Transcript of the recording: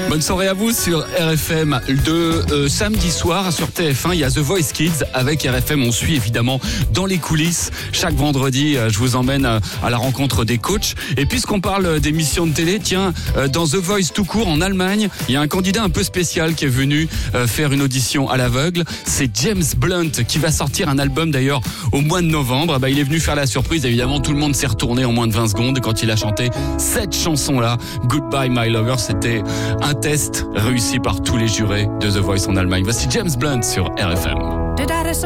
Bonne soirée à vous sur RFM. Samedi soir sur TF1, il y a The Voice Kids avec RFM. On suit évidemment dans les coulisses. Chaque vendredi, je vous emmène à la rencontre des coachs. Et puisqu'on parle d'émissions de télé, tiens, dans The Voice tout court en Allemagne, il y a un candidat un peu spécial qui est venu faire une audition à l'aveugle. C'est James Blunt qui va sortir un album d'ailleurs au mois de novembre. Il est venu faire la surprise. Évidemment, tout le monde s'est retourné en moins de 20 secondes quand il a chanté cette chanson-là, Goodbye My Lover. C'était un test réussi par tous les jurés de The Voice en Allemagne. Voici James Blunt sur RFM. Did I